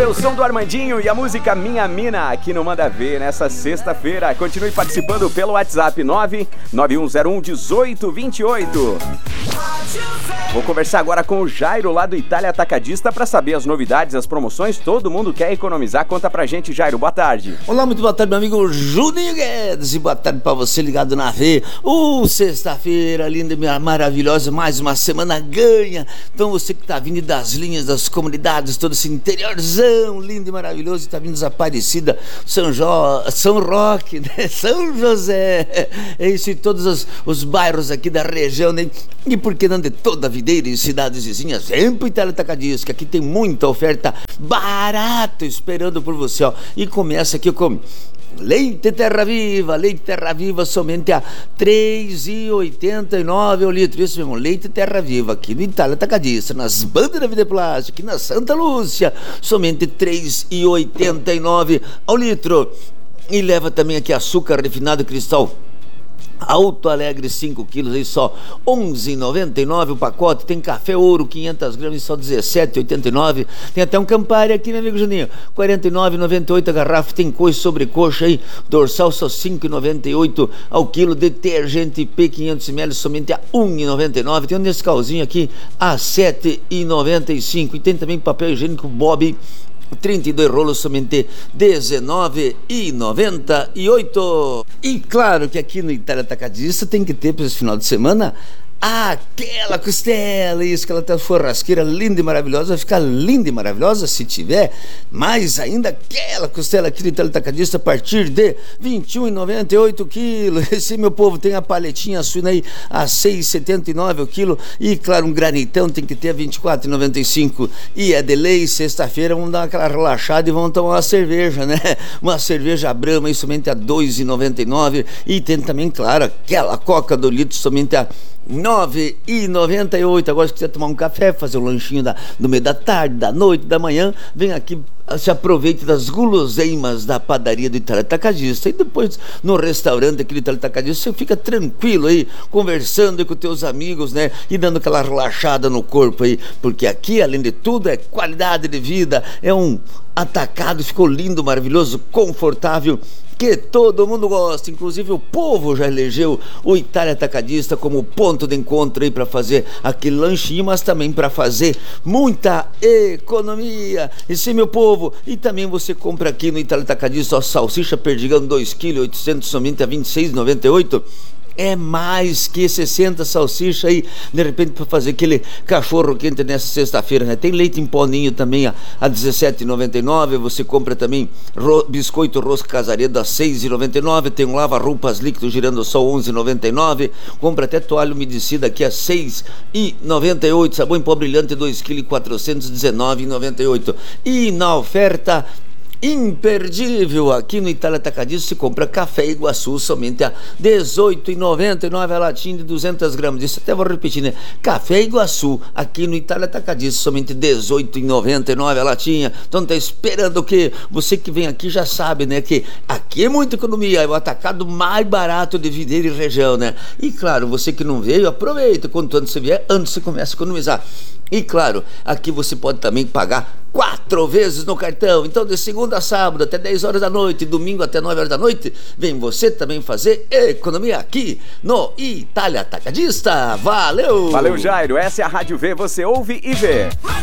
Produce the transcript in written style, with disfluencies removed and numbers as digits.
O som do Armandinho e a música Minha Mina aqui no Manda Ver nessa sexta-feira. Continue participando pelo WhatsApp 991011828. Vou conversar agora com o Jairo lá do Itália Atacadista para saber as novidades, as promoções. Todo mundo quer economizar. Conta pra gente, Jairo. Boa tarde. Olá, muito boa tarde, meu amigo Juninho Guedes. E boa tarde pra você ligado na V. Sexta-feira linda e maravilhosa. Mais uma semana ganha. Então você que tá vindo das linhas, das comunidades, todo esse interiorzão lindo e maravilhoso. Tá vindo Desaparecida, São Roque, né? São José. É isso, e todos os bairros aqui da região, né? E por que não de toda a videira e cidades vizinhas? Sempre Itália Atacadista, que aqui tem muita oferta barata esperando por você, ó. E começa aqui com leite Terra Viva somente a R$ 3,89 o litro. Isso mesmo, leite Terra Viva aqui no Itália Atacadista, nas bandas da Vida Plástica, aqui na Santa Lúcia, somente R$ 3,89 ao litro. E leva também aqui açúcar refinado cristal Alto Alegre 5 quilos, aí só R$ 11,99 o pacote. Tem café ouro 500 gramas, só R$ 17,89. Tem até um Campari aqui, meu amigo Juninho, R$ 49,98 a garrafa. Tem coxa sobre coxa aí, dorsal só R$ 5,98 ao quilo. Detergente P 500ml somente a R$ 1,99. Tem um Nescauzinho aqui a R$ 7,95. E tem também papel higiênico Bob 32 rolos somente R$19,98. E claro que aqui no Itália Atacadista tem que ter para esse final de semana aquela costela, isso, aquela churrasqueira linda e maravilhosa. Vai ficar linda e maravilhosa se tiver mais ainda aquela costela aqui do Itália Atacadista a partir de R$ 21,98 quilos. Esse, meu povo, tem a paletinha suína aí a R$ 6,79 o quilo. E claro, um granitão tem que ter a R$ 24,95. E é de lei, sexta-feira vamos dar aquela relaxada e vamos tomar uma cerveja, né? Uma cerveja Brahma aí somente a R$ 2,99. E tem também, claro, aquela coca do litro somente a R$ 9,98. Agora, se quiser tomar um café, fazer um lanchinho no meio da tarde, da noite, da manhã, vem aqui, se aproveite das guloseimas da padaria do Itália Atacadista. E depois, no restaurante aqui do Itália Atacadista, você fica tranquilo aí, conversando com teus amigos, né? E dando aquela relaxada no corpo aí. Porque aqui, além de tudo, é qualidade de vida, é um atacado, ficou lindo, maravilhoso, confortável, que todo mundo gosta. Inclusive o povo já elegeu o Itália Atacadista como ponto de encontro aí para fazer aquele lanchinho, mas também para fazer muita economia. E sim, meu povo, e também você compra aqui no Itália Atacadista a salsicha perdigão 2,8 kg somente a R$ 26,98. É mais que 60 salsicha aí, de repente, para fazer aquele cachorro quente nessa sexta-feira, né? Tem leite em poninho também a R$ 17,99. Você compra também biscoito rosca casaredo a R$ 6,99. Tem um lava-roupas líquido girando só R$ 11,99. Compra até toalha umedecida aqui a R$ 6,98. Sabão em pó brilhante 2 kg, R$ 419,98. E na oferta imperdível aqui no Itália Atacadista se compra café Iguaçu somente a R$ 18,99 a latinha de 200 gramas. Isso até vou repetir, né? Café Iguaçu aqui no Itália Atacadista somente R$ 18,99 a latinha. Então tá esperando o quê? Você que vem aqui já sabe, né? Que aqui é muita economia, é o atacado mais barato de Videira e região, né? E claro, você que não veio, aproveita, quanto antes você vier, antes você começa a economizar. E claro, aqui você pode também pagar 4 vezes no cartão. Então, de segunda a sábado até 10 horas da noite, domingo até 9 horas da noite, vem você também fazer economia aqui no Itália Atacadista. Valeu! Valeu, Jairo. Essa é a Rádio V, você ouve e vê.